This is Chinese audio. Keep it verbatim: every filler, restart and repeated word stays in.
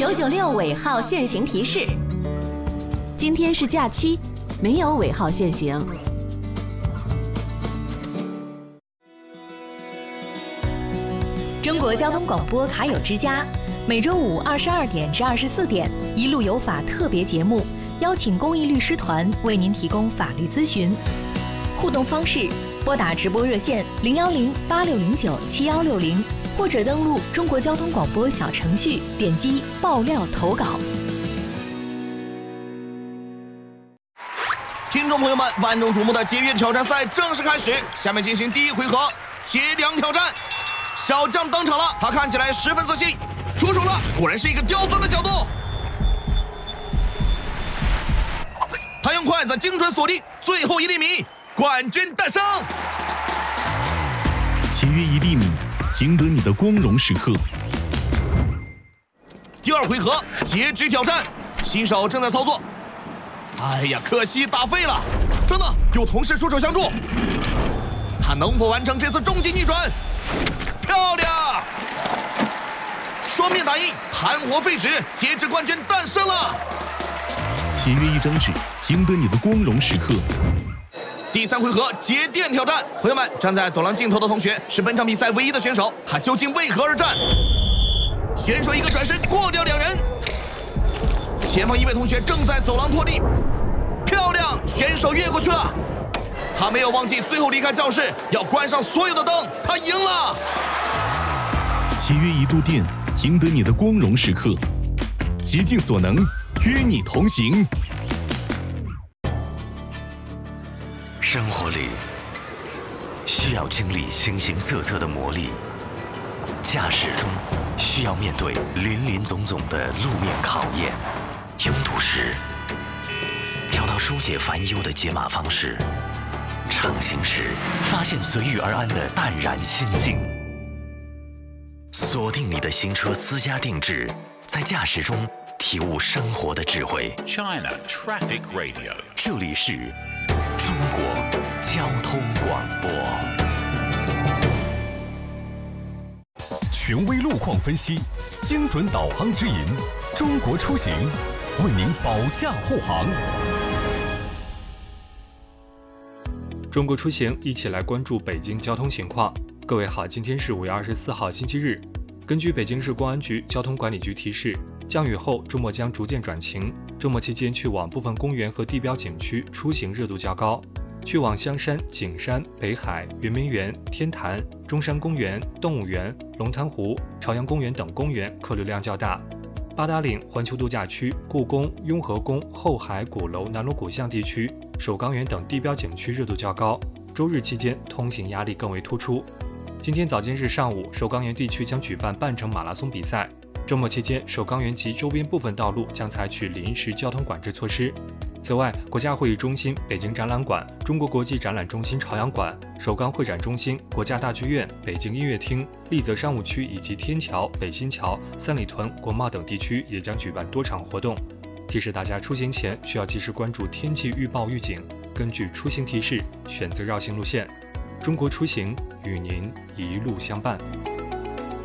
九九六尾号限行提示：今天是假期，没有尾号限行。 中国交通广播卡友之家，每周五二十二点至二十四点，一路有法特别节目，邀请公益律师团为您提供法律咨询。互动方式：拨打直播热线零幺零八六零九七幺六零，或者登录中国交通广播小程序，点击爆料投稿。 听众朋友们，万众瞩目的节约挑战赛正式开始，下面进行第一回合节粮挑战。小将登场了，他看起来十分自信，出手了，果然是一个刁钻的角度。他用筷子精准锁定最后一粒米，冠军诞生。 节约一粒米，赢得你的光荣时刻。 第二回合截肢挑战，新手正在操作。哎呀，可惜打废了。等等，有同事出手相助，他能否完成这次终极逆转？漂亮！双面打印，含活废纸，截肢冠军诞生了。 节约一张纸，赢得你的光荣时刻。 第三回合节电挑战，朋友们，站在走廊尽头的同学是本场比赛唯一的选手，他究竟为何而战？选手一个转身过掉两人，前方一位同学正在走廊拖地，漂亮，选手越过去了。他没有忘记最后离开教室要关上所有的灯，他赢了。 节约一度电，赢得你的光荣时刻。竭尽所能，与你同行。 生活里需要经历形形色色的磨砺，驾驶中需要面对林林总总的路面考验。拥堵时，找到疏解烦忧的解码方式；畅行时，发现随遇而安的淡然心境。锁定你的行车私家定制，在驾驶中体悟生活的智慧。 China Traffic Radio， 这里是中国交通广播。 权威路况分析，精准导航指引，中国出行为您保驾护航。 中国出行，一起来关注北京交通情况。各位好，今天是五月二十四号星期日。根据北京市公安局交通管理局提示，降雨后周末将逐渐转晴，周末期间去往部分公园和地标景区出行热度较高，去往香山、景山、北海、圆明园、天坛、中山公园、动物园、龙潭湖、朝阳公园等公园客流量较大。八达岭环球度假区、故宫、雍和宫、后海、鼓楼、南锣鼓巷地区、首钢园等地标景区热度较高，周日期间通行压力更为突出。今天早间日上午，首钢园地区将举办半程马拉松比赛。周末期间，首钢园及周边部分道路将采取临时交通管制措施。此外，国家会议中心、北京展览馆、中国国际展览中心朝阳馆、首钢会展中心、国家大剧院、北京音乐厅、丽泽商务区以及天桥、北新桥、三里屯、国贸等地区也将举办多场活动。提示大家出行前需要及时关注天气预报预警，根据出行提示选择绕行路线。中国出行与您一路相伴。